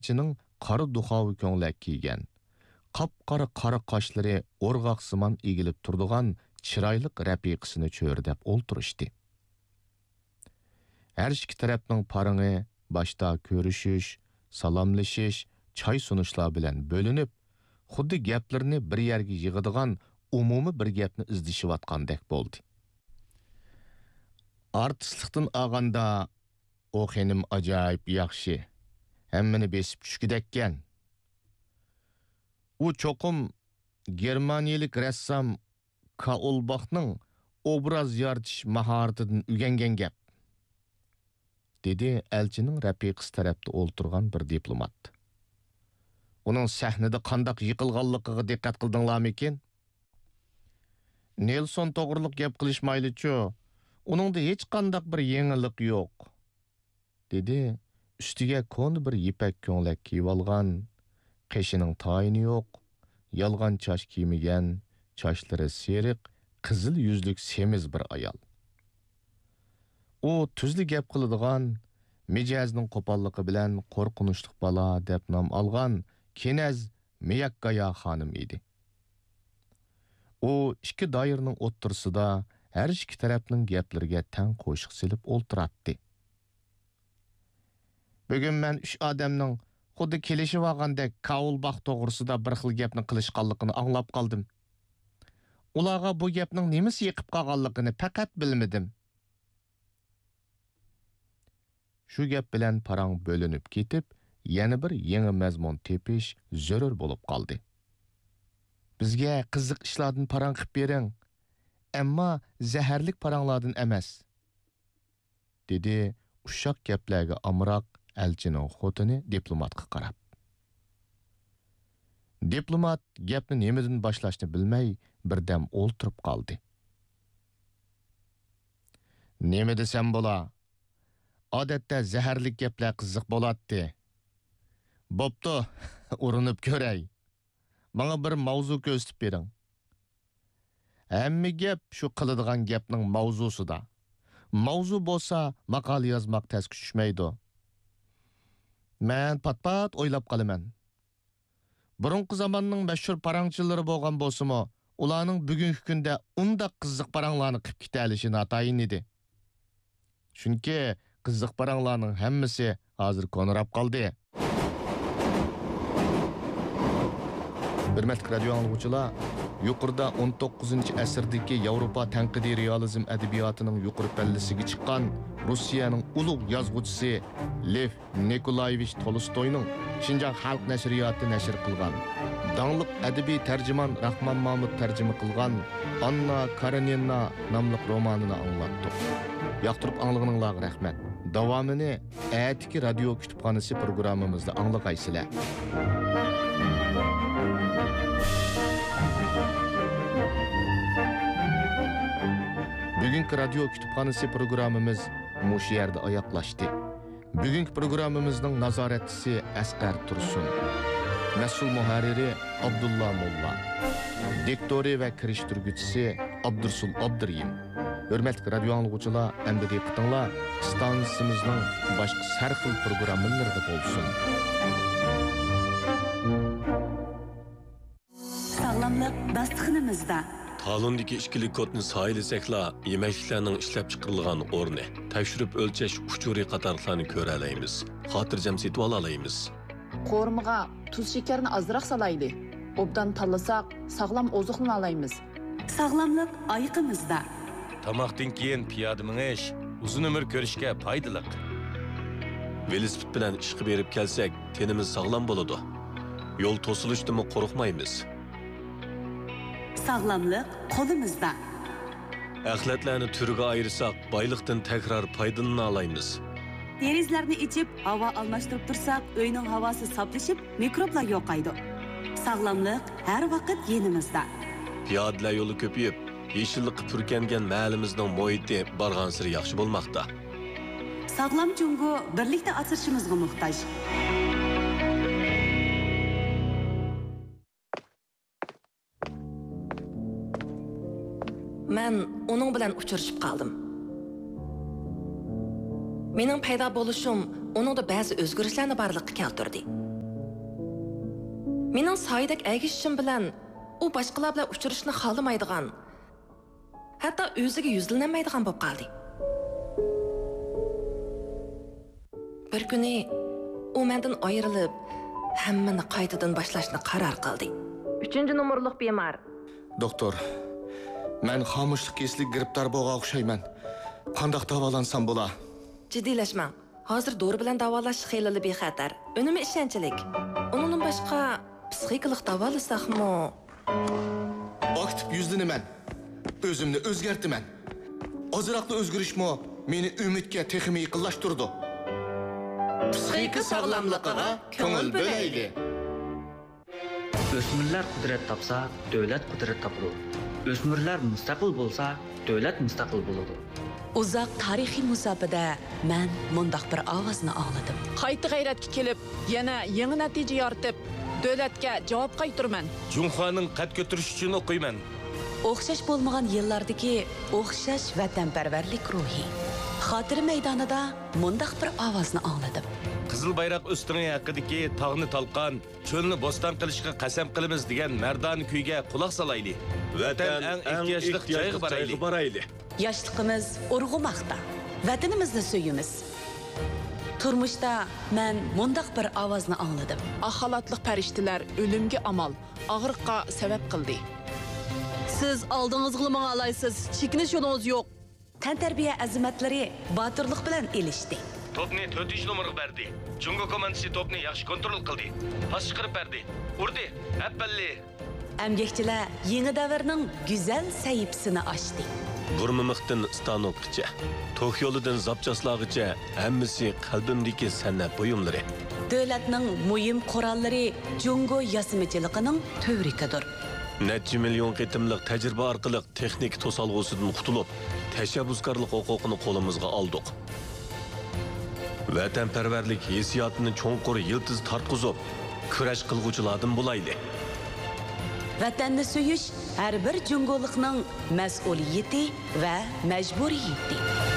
Çinin qara duxavi ko'nglak kiygan, qap-qara qara qoshlari o'rg'oqsimon egilib turdigan chiroyli rafiqasini cho'rdab o'ltirishdi. Her ikki tarafning parangi boshda ko'rishish, salomlashish, choy sunishlar bilan bo'linib, xuddi gaplarni bir yerga yig'adigan umumiy bir gapni izlashayotgandek bo'ldi. Artistlikdan olganda o xenim ajoyib yaxshi, hammani besib tushgidekkan. U cho'qim Germaniyalik rassom Kaulbachning obraz yaratish mahoratidan o'rgangan gap, dedi elchining rafiqasi tarafda o'ltirgan bir diplomat. Uning sahnada qandaq yiqilganligiga diqqat qildinglarmi ekan? Nelson to'g'riliq gap qilishmayli-chu, uningda hech qandaq bir yangilik yo'q, dedi ustiga ko'n bir ipak ko'nglak kiyib olgan, qeshining tayini yo'q, yolg'on choch kiymagan, chochlari seriq, qizil yuzlik semiz bir ayol. U tuzli gap qiladigan, mijozning qo'polligi bilan qo'rqinchli bola deb nom olgan Kenaz Miyakkaya xonim edi. U ikki doirning o'ttirsida her ikki tarafning gaplariga tang qo'shiq silib o'ltiratdi. Bugun men 3 odamning xuddi kelishib olgandek Kaulbach to'g'risida bir xil gapni qilishganligini anglab qoldim. Ularga bu gapning nimasi yiqib qolganligini faqat bilmadim. Shu gap bilan parang bo'linib ketib, yana bir yangi mazmun tepish zarur bo'lib qoldi. Bizga qiziq ishlardan parang qilib bering, ammo zaharlik paranglardan emas, dedi uşaq gaplarga amroq elchining xotini diplomatga qarab. Diplomat gapni nemadan boshlashni bilmay birdam o'ltirib qoldi. Nima desam bo'la? Odatda zaharlik gaplar qiziq bo'ladi. Bo'pti, urinib ko'ray. Bana bir mavzu ko'rsatib bering. Hamma gap shu qiladigan gapning mavzusida. Mavzu bo'lsa, maqola yozmoq tez tushmaydi. Men pat-pat o'ylab qolaman. Burunqi zamonning mashhur parangchilari bo'lgan bo'lsa-mo, ularning bugungi kunda undaq qiziq paranglarni qilib ketalishi notayin edi. Chunki qiziq paranglarning hammasi hozir ko'nirab qoldi. Hurmatli radio anglovchilar, yuqorida 19-asrdagi Yevropa tanqidiy realizm adabiyotining yuqori pallasiga chiqqan Rossiyaning ulug' yozuvchisi Lev Nikolayevich Tolstoyning Shinjang xalq nashriyoti nashr qilgan, dаңliq adabiy tarjimon Rahmon Mahmud tarjima qilgan Anna Karenina nomli romanini anglatdik. Yoqtirib anglag'ininglarga rahmat. Davomini atiki radio kutubxonasi programmamizda anglag'aysizlar. Bugünkü radyo kütüphanesi programımız muş yerde ayaklaştı. Bugünkü programımızın nazaretçisi Asqar Tursun, mesul muharriri Abdullah Molla, diktori ve kiriştirgüçisi Abdursul Abduriyim. Hürmetli radyo anlıqçılar, endi diqqatinglar stansimizning boshqa har xil programmalarida bo'lsin. Sağlamlık dastıqınımızda. Talondagi ichkilik kodni saylasekla yemekliklarning ishlab chiqarilgan o'rni, tekshirib o'lchash uchuri qatorlarni ko'ra olamiz. Xotirjam setib olaymiz. Qo'rmiga tuz shakarni ozroq salaydi. Obdan tanlasak sog'lom oziqlana olamiz. Sağlamlık ayqimizda. Tamoqdan keyin piyoda minish uzun umr ko'rishga foydali. Velosiped bilan ishga berib kelsak, tenimiz sog'lom bo'ladi. Yo'l to'silishidan qo'rqmaymiz. Sağlamlık qo'limizda. Axlatlarni turiga ayırsak, baylıqdan tekrar paydalana alaymiz. Derizlarni ichib, havo almashtirib tursak, uyning havosi soplaşib, mikroplar yo'qaydi. Sağlamlık har vaqt yenimizda. Piyodalar yo'li ko'payib, yeşillikqa purkangan mahallimizning muhiti barg'ansiri yaxshi bo'lmoqda. Sağlam jungo birlikda asrashimizga muhtoj. Men uning bilan uchrashib qoldim. Mening paydo bo'lishim uningda ba'zi o'zgarishlarni borliqqa keltirdi. Mening soyidek әгішішім bilan u boshqalar bilan uchrashishni xohlamaydigan, hatto o'ziga yuzlanmaydigan bo'lib qoldi. Bir kuni u mendan ayrilib, hammani qaytadan boshlashni qaror qildi. 3-nomerlik bemor. Doktor, men xomushlik keslik giribdor bo'lgan o'xshayman. Qanday davolansam bo'la? Jiddiylashmang. Hozir dori bilan davolash xeyli bexatar. Unumi ishonchlik. Undan boshqa psixikalik davolasaqmi? Aktiv yuzlanaman. O'zimni o'zgartiraman. Ozroqli o'zgarishmi meni umidga texmi yaqinlashtirdi. Psixika sog'lomligiga ko'ngil bo'layli. O'smirlar qudrat topsa, davlat qudrat topadi. O'smirlar mustaqil bo'lsa, davlat mustaqil bo'ladi. Uzoq tarixiy musofada men mundaq bir ovozni angladim. Qayta g'ayratga kelib, yana yangi natija yoritib, davlatga javob qaytiraman. Junxoning qad ko'tarish uchun o'qiyman. O'xshash bo'lmagan yillardagi o'xshash vatanparvarlik ruhi. Xotira maydonida mundaq bir ovozni angladim. Qizil bayroq ustungi haqidagi tog'ni talqon, cho'lni bo'ston qilishga qasam qilamiz degan mardon kuyga quloq solayli. Vatan eng ehtiyojli joyga borayli. Yoshligimiz urg'umoqda. Vatanimizni so'yimiz. Turmushda men mundaq bir ovozni angladim. Axalatliq farishtalar o'limga amal, og'riqqa sabab qildi. Siz oldingizga menga alaysiz, chekinish yo'lingiz yo'q. Tantarbiya azimatlari botirlik bilan elishdi. Topni 4-nomerga berdi. Jungo komandasi topni yaxshi kontrol qildi. Pas chiqarib berdi. Urdi. Appalli. Amgakchilar yangi davrning go'zal sahifasini ochdi. Burmimiqdan stanokgacha, to'q yo'lidan zapchaslag'icha hammasi qalbimdagi san'at buyumlari. Davlatning muhim qurollari jungo yasimichiligining tövrikidir. Necha million qitimliq tajriba orqali texnik to'solg'usidan qutulib, tashabbuskorlik huquqini qo'limizga oldik. Vatanparvarlik hissiyotini cho'nqur yiltiz tartqizib, kurash qilguvchilardan bo'layli. Vatanni suyish har bir jungolikning mas'uliyati va majburiyati.